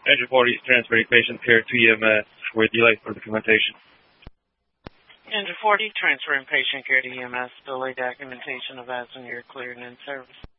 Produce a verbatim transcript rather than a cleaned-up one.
Engine forty is transferring patient care to E M S. We're delayed for documentation. Engine forty, transferring patient care to E M S. Delay documentation of as when you're cleared and in service.